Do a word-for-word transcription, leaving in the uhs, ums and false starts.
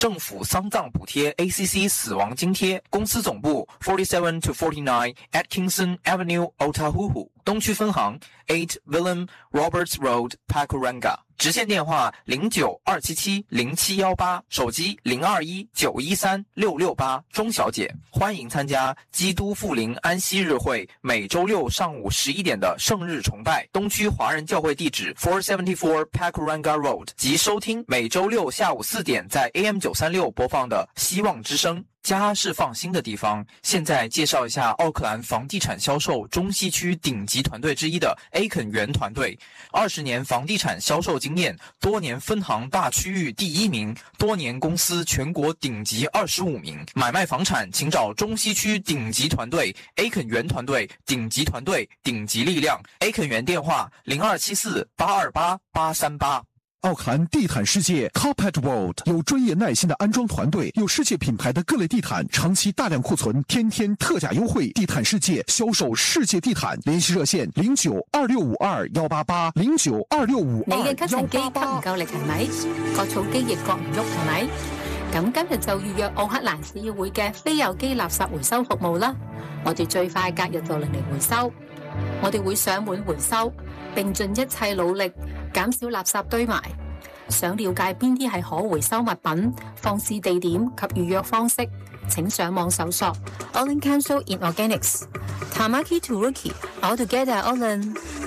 政府丧葬补贴 A C C 死亡津贴，公司总部 forty-seven to forty-nine Atkinson Avenue, Otahuhu， 东区分行 eight Willem Roberts Road, Pakuranga， 直线电话零九二七七零七一八，手机零二一九一三六六八。钟小姐，欢迎参加基督复临安息日会每周六上午十一点的圣日崇拜，东区华人教会地址 four seventy-four Pakuranga Road， 及收听每周六下午四点在 A M 九三六播放的希望之声。家是放心的地方。现在介绍一下奥克兰房地产销售中西区顶级团队之一的 A 肯园团队，二十年房地产销售经验，多年分行大区域第一名，多年公司全国顶级二十五名。买卖房产请找中西区顶级团队 A 肯园团队，顶级团队，顶级力量。A 肯园电话零二七四八二八八三八。 奥克兰地毯世界 Carpet World 有专业耐心的安装团队，有世界品牌的各类地毯，长期大量库存，天天特价优惠。地毯世界销售世界地毯，联系热線零九二六五二一八八零九二六五二一八八。你嘅吸塵機吸唔夠力係咪？割草機亦割唔喐係咪？咁今日就預約奧克蘭市議會嘅非有機垃圾回收服務啦。我哋最快隔日就嚟嚟回收，我哋會上門回收，並盡一切努力減少垃圾堆埋。想了解邊啲係可回收物品、放置地點及預約方式，請上網搜索 Olen Council in Organics Tamaki to Rookie All Together Olen。